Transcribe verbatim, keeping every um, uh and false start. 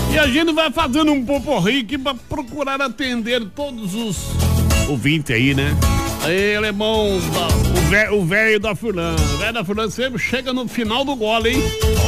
E a gente vai fazendo um poporri aqui pra procurar atender todos os ouvintes aí, né? Aí, alemão, o velho da fulana. O velho da fulana sempre chega no final do gole, hein?